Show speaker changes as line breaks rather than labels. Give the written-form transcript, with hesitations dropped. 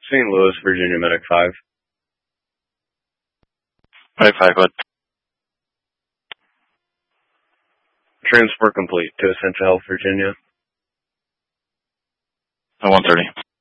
St. Louis, Virginia, Medic 5.
Medic 5, what?
Transport complete to Essential Health, Virginia.
130.